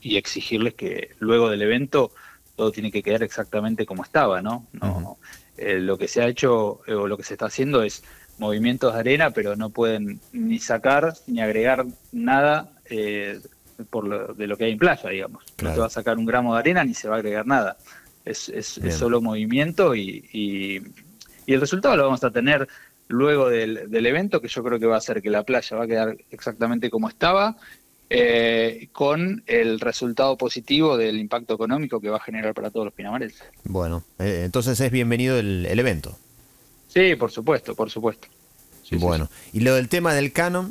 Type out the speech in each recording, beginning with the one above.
y exigirles que luego del evento todo tiene que quedar exactamente como estaba, ¿no? No, lo que se ha hecho o lo que se está haciendo es movimientos de arena, pero no pueden ni sacar ni agregar nada de lo que hay en playa, digamos. No te va Claro. a sacar un gramo de arena ni se va a agregar nada. Es Bien. solo movimiento y el resultado lo vamos a tener luego del evento, que yo creo que va a ser que la playa va a quedar exactamente como estaba, con el resultado positivo del impacto económico que va a generar para todos los pinamarenses. Bueno, entonces es bienvenido el evento. Sí, por supuesto, por supuesto. Sí, sí, sí. Bueno, y lo del tema del canon,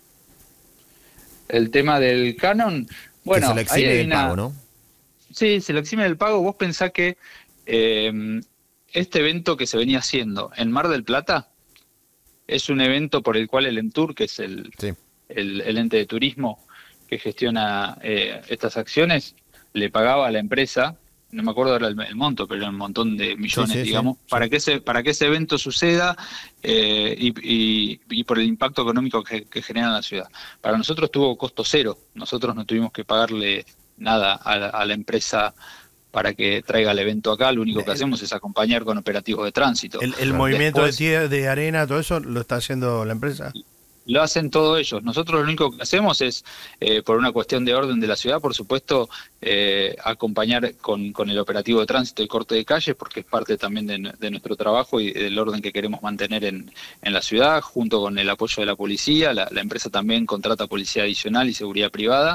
El tema del canon, que se lo bueno, ahí exime hay del pago, una... ¿no? Sí, se lo exime del pago. Vos pensás que este evento que se venía haciendo en Mar del Plata es un evento por el cual el Entur, que es Sí, el ente de turismo que gestiona estas acciones, le pagaba a la empresa, no me acuerdo ahora el monto, pero era un montón de sí, millones, sí, sí, digamos, sí. para que ese evento suceda y por el impacto económico que genera en la ciudad. Para nosotros tuvo costo cero, nosotros no tuvimos que pagarle nada a la empresa para que traiga el evento acá, lo único que El, hacemos es acompañar con operativos de tránsito. el Claro. movimiento de Después tierra, de arena, todo eso lo está haciendo la empresa. lo hacen todos ellos. Nosotros lo único que hacemos es, por una cuestión de orden de la ciudad, por supuesto, acompañar con el operativo de tránsito y corte de calles, porque es parte también de nuestro trabajo y del orden que queremos mantener en la ciudad, junto con el apoyo de la policía. La empresa también contrata policía adicional y seguridad privada.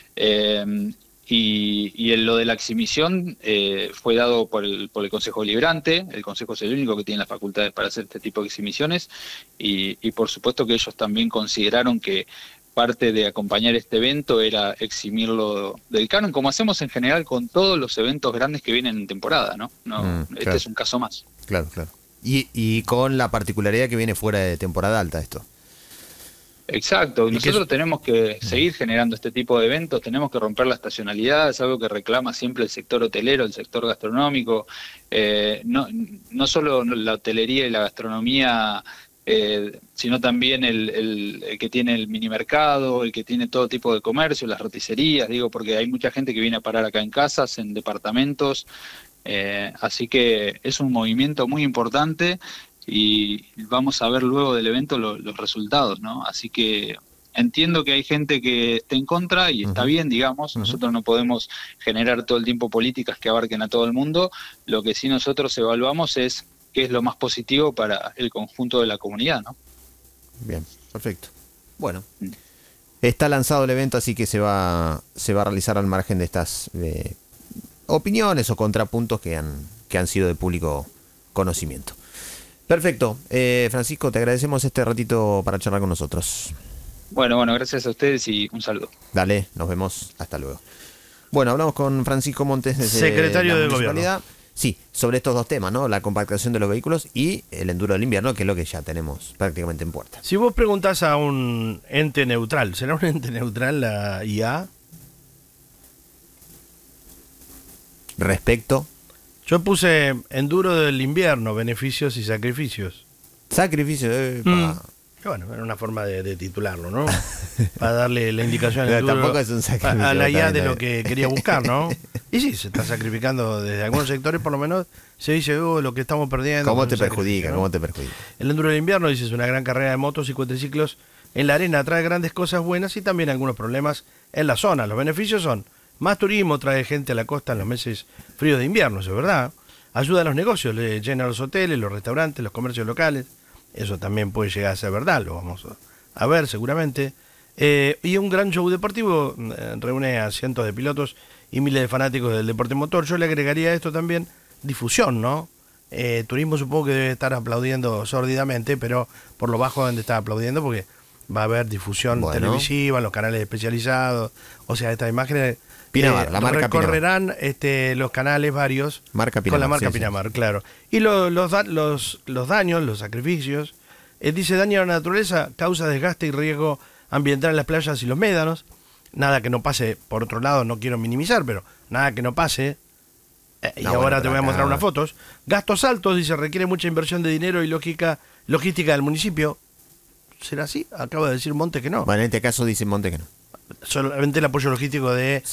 Lo de la exhibición fue dado por el Consejo Deliberante. El Consejo es el único que tiene las facultades para hacer este tipo de exhibiciones y por supuesto que ellos también consideraron que parte de acompañar este evento era eximirlo del canon, como hacemos en general con todos los eventos grandes que vienen en temporada, ¿no? Este Claro, es un caso más. claro, claro. Y con la particularidad que viene fuera de temporada alta esto. Exacto, Y que nosotros tenemos que seguir generando este tipo de eventos, tenemos que romper la estacionalidad, es algo que reclama siempre el sector hotelero, el sector gastronómico, no solo la hotelería y la gastronomía, sino también el que tiene el minimercado, el que tiene todo tipo de comercio, las roticerías, digo, porque hay mucha gente que viene a parar acá en casas, en departamentos, así que es un movimiento muy importante y vamos a ver luego del evento los resultados, ¿no? Así que entiendo que hay gente que esté en contra y está Ujú, bien, digamos, ujú. nosotros no podemos generar todo el tiempo políticas que abarquen a todo el mundo, lo que sí nosotros evaluamos es qué es lo más positivo para el conjunto de la comunidad, ¿no? Bien, perfecto. Bueno, está lanzado el evento, así que se va a realizar al margen de estas opiniones o contrapuntos que han sido de público conocimiento. Perfecto. Francisco, te agradecemos este ratito para charlar con nosotros. Bueno, gracias a ustedes y un saludo. Dale, nos vemos. Hasta luego. Bueno, hablamos con Francisco Montes desde Secretario la de municipalidad. Gobierno. Sí, sobre estos dos temas, ¿no? La compactación de los vehículos y el enduro del invierno, que es lo que ya tenemos prácticamente en puerta. Si vos preguntás a un ente neutral, ¿será un ente neutral la IA? Respecto. Yo puse enduro del invierno, beneficios y sacrificios. Sacrificio. Que bueno, era una forma de titularlo, ¿no? Para darle la indicación al enduro Tampoco es un sacrificio. a la IA de también, lo que quería buscar, ¿no? Y sí, se está sacrificando desde algunos sectores, por lo menos se dice, lo que estamos perdiendo. ¿Cómo con te el sacrificio, perjudica? ¿no? ¿Cómo te perjudica? El enduro del invierno, dice, es una gran carrera de motos y cuatriciclos en la arena. Trae grandes cosas buenas y también algunos problemas en la zona. Los beneficios son más turismo, trae gente a la costa en los meses fríos de invierno, eso es verdad. Ayuda a los negocios, le llena los hoteles, los restaurantes, los comercios locales. Eso también puede llegar a ser verdad, lo vamos a ver seguramente. Y un gran show deportivo, reúne a cientos de pilotos y miles de fanáticos del deporte motor. Yo le agregaría a esto también difusión, ¿no? Turismo supongo que debe estar aplaudiendo sórdidamente, pero por lo bajo deben de estar aplaudiendo porque va a haber difusión televisiva en los canales especializados. O sea, estas imágenes Pinamar, la marca recorrerán los canales varios marca Pinamar, con la marca sí, Pinamar, claro. Y los daños, los sacrificios, dice daño a la naturaleza, causa desgaste y riesgo ambiental en las playas y los médanos. Nada que no pase, por otro lado, no quiero minimizar, pero nada que no pase. Y ahora te voy a mostrar unas fotos. Gastos altos, dice, requiere mucha inversión de dinero y logística del municipio. ¿Será así? Acaba de decir Monte que no. Bueno, en este caso dice Monte que no. Solamente el apoyo logístico de